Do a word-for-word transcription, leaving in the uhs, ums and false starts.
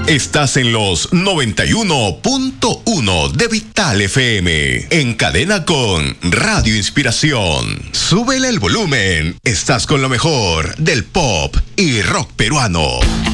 Estás en los noventa y uno punto uno de Vital F M, en cadena con Radio Inspiración. Súbele el volumen, estás con lo mejor del pop y rock peruano.